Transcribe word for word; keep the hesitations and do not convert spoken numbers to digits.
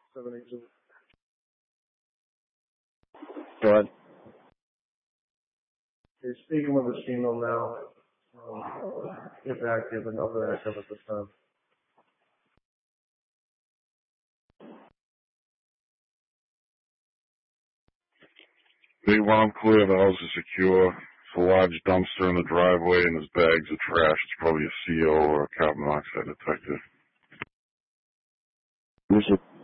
seven eight zero. Go ahead. You're speaking with the female now. Um, if active and other active at this time. They want him clear, the house is secure. It's a large dumpster in the driveway and there's bags of trash. It's probably a C O or a carbon monoxide detector. Who's the